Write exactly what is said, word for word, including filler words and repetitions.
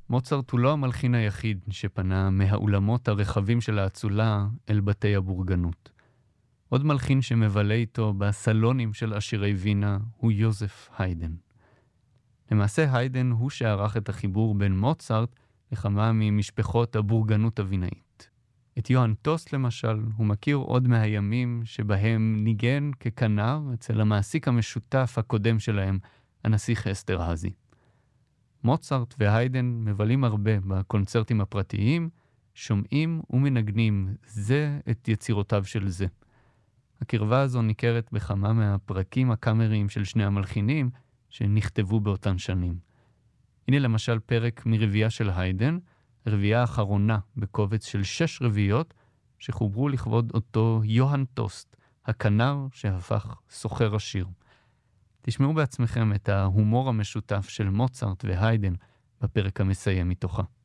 מוצרט הוא לא המלחין היחיד שפנה מהאולמות הרחבים של האצולה אל בתי הבורגנות. עוד מלחין שמבלה איתו בסלונים של עשירי וינה הוא יוזף היידן. למעשה היידן הוא שערך את החיבור בין מוצרט לכמה ממשפחות הבורגנות הוינאית. את יוהאן טוסט למשל הוא מכיר עוד מהימים שבהם ניגן ככנר אצל המעסיק המשותף הקודם שלהם, הנסיך אסטרהזי. מוצרט והיידן מבלים הרבה בקונצרטים הפרטיים, שומעים ומנגנים זה את יצירותיו של זה. הקרבה הזו ניכרת בכמה מהפרקים הקאמריים של שני המלחינים שנכתבו באותן שנים. הנה למשל פרק מרביעה של היידן, רביעה האחרונה בקובץ של שש רביעיות שחוברו לכבוד אותו יוהאן טוסט, הכנר שהפך סוחר השיר. תשמעו בעצמכם את ההומור המשותף של מוצרט והיידן בפרק המסיים מתוכה.